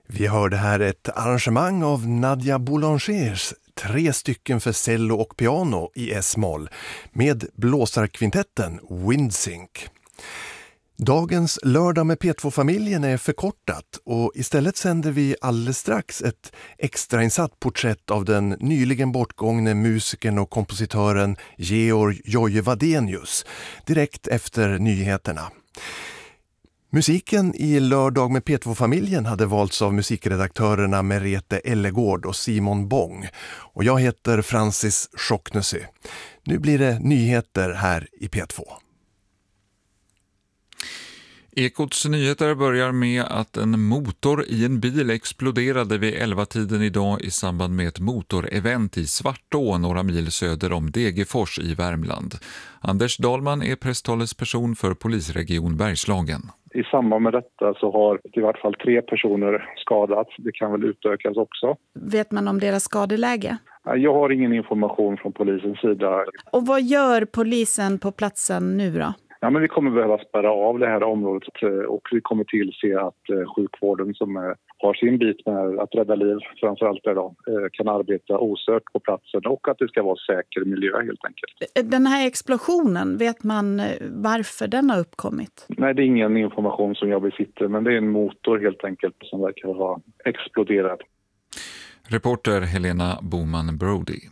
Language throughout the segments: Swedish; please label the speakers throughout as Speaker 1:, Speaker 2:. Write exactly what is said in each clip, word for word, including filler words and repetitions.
Speaker 1: Vi hörde här ett arrangemang av Nadia Boulangers tre stycken för cello och piano i S-moll med blåsarkvintetten Windsync. Dagens lördag med P två-familjen är förkortat och istället sänder vi alldeles strax ett extrainsatt porträtt av den nyligen bortgångne musikern och kompositören Georg Joje Wadenius direkt efter nyheterna. Musiken i lördag med P två-familjen hade valts av musikredaktörerna Merete Ellegård och Simon Bång. Och jag heter Francis Schocknesy. Nu blir det nyheter här i P två.
Speaker 2: Ekots nyheter börjar med att en motor i en bil exploderade vid elva-tiden idag i samband med ett motorevent i Svartå, några mil söder om Degerfors i Värmland. Anders Dahlman är presstalesperson för polisregion Bergslagen.
Speaker 3: I samband med detta så har i vart fall tre personer skadats. Det kan väl utökas också.
Speaker 4: Vet man om deras skadeläge?
Speaker 3: Jag har ingen information från polisens sida.
Speaker 4: Och vad gör polisen på platsen nu då?
Speaker 3: Ja, men vi kommer behöva spärra av det här området och vi kommer tillse att sjukvården som har sin bit med att rädda liv framförallt där då, kan arbeta osört på platsen och att det ska vara säker miljö helt enkelt.
Speaker 4: Den här explosionen, vet man varför den har uppkommit?
Speaker 3: Nej, det är ingen information som jag besitter, men det är en motor helt enkelt som verkar ha exploderat.
Speaker 2: Reporter Helena Boman-Brody.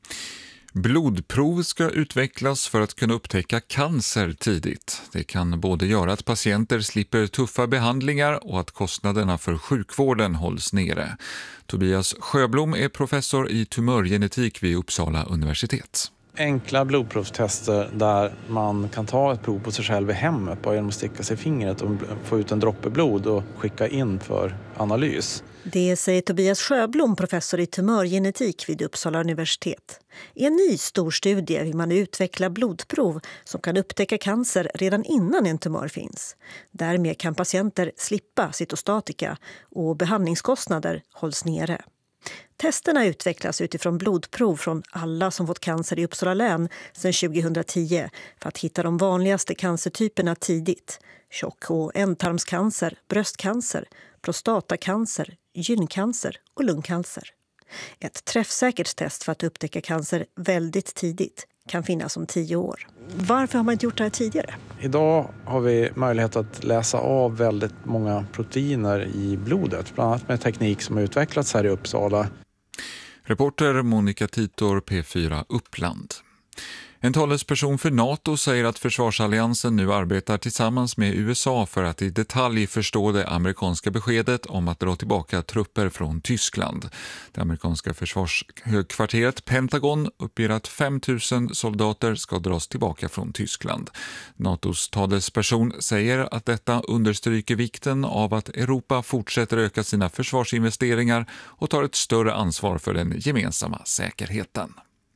Speaker 2: Blodprov ska utvecklas för att kunna upptäcka cancer tidigt. Det kan både göra att patienter slipper tuffa behandlingar och att kostnaderna för sjukvården hålls nere. Tobias Sjöblom är professor i tumörgenetik vid Uppsala universitet.
Speaker 5: Enkla blodprovstester där man kan ta ett prov på sig själv i hemmet bara genom att sticka sig i fingret och få ut en droppe blod och skicka in för analys.
Speaker 6: Det säger Tobias Sjöblom, professor i tumörgenetik vid Uppsala universitet. I en ny stor studie vill man utveckla blodprov som kan upptäcka cancer redan innan en tumör finns. Därmed kan patienter slippa cytostatika och behandlingskostnader hålls nere. Testerna utvecklas utifrån blodprov från alla som fått cancer i Uppsala län sedan tjugohundratio för att hitta de vanligaste cancertyperna tidigt. Tjock- och ändtarmscancer, bröstcancer, prostatacancer, gyncancer och lungcancer. Ett träffsäkert test för att upptäcka cancer väldigt tidigt kan finnas om tio år. Varför har man inte gjort det här tidigare?
Speaker 5: Idag har vi möjlighet att läsa av väldigt många proteiner i blodet, bland annat med teknik som har utvecklats här i Uppsala.
Speaker 2: Reporter Monica Titor, P fyra Uppland. En talesperson för NATO säger att försvarsalliansen nu arbetar tillsammans med U S A för att i detalj förstå det amerikanska beskedet om att dra tillbaka trupper från Tyskland. Det amerikanska försvarshögkvarteret Pentagon uppger att fem tusen soldater ska dras tillbaka från Tyskland. NATOs talesperson säger att detta understryker vikten av att Europa fortsätter öka sina försvarsinvesteringar och tar ett större ansvar för den gemensamma säkerheten.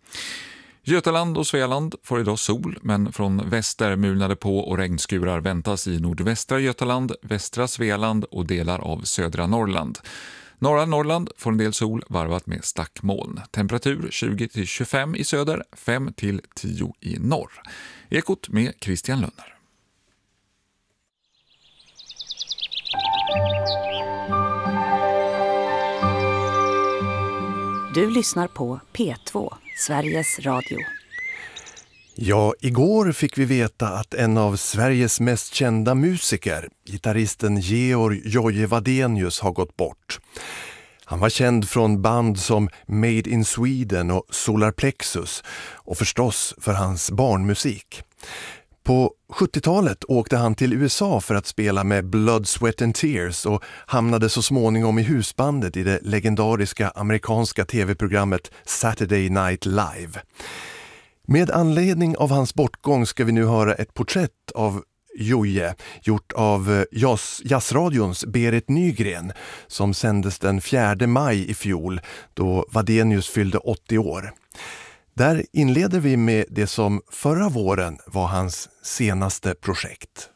Speaker 2: Götaland och Svealand får idag sol, men från väster mulnade på och regnskurar väntas i nordvästra Götaland, västra Svealand och delar av södra Norrland. Norra Norrland får en del sol varvat med stackmoln. Temperatur tjugo till tjugofem i söder, fem till tio i norr. Ekot med Christian Lönner.
Speaker 7: Du lyssnar på P två, Sveriges Radio.
Speaker 1: Ja, igår fick vi veta att en av Sveriges mest kända musiker, gitarristen Georg Joje Wadenius, har gått bort. Han var känd från band som Made in Sweden och Solar Plexus och förstås för hans barnmusik. På sjuttiotalet åkte han till U S A för att spela med Blood, Sweat and Tears och hamnade så småningom i husbandet i det legendariska amerikanska tv-programmet Saturday Night Live. Med anledning av hans bortgång ska vi nu höra ett porträtt av Joje gjort av jazz, jazzradions Berit Nygren som sändes den fjärde maj i fjol då Wadenius fyllde åttio år. Där inleder vi med det som förra våren var hans senaste projekt.